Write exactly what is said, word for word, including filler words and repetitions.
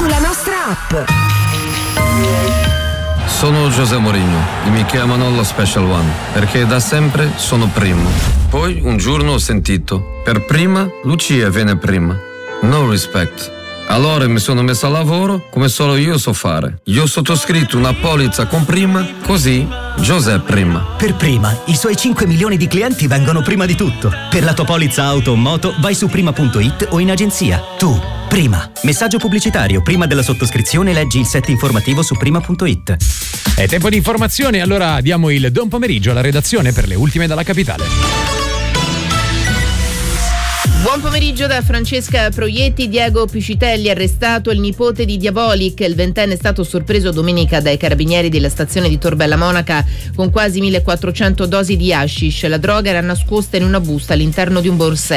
sulla nostra app. Sono José Mourinho e mi chiamano lo Special One perché da sempre sono primo. Poi un giorno ho sentito: per prima Lucia viene prima. No respect. Allora mi sono messo a lavoro come solo io so fare. Io ho sottoscritto una polizza con prima, così José prima. Per prima, i suoi cinque milioni di clienti vengono prima di tutto. Per la tua polizza auto o moto vai su prima punto it o in agenzia. Tu, prima. Messaggio pubblicitario. Prima della sottoscrizione leggi il set informativo su prima punto it. È tempo di informazioni, allora diamo il buon pomeriggio alla redazione per le ultime dalla capitale. Buon pomeriggio da Francesca Proietti. Diego Piscitelli, arrestato il nipote di Diabolic. Il ventenne è stato sorpreso domenica dai carabinieri della stazione di Tor Bella Monaca con quasi millequattrocento dosi di hashish. La droga era nascosta in una busta all'interno di un borsello.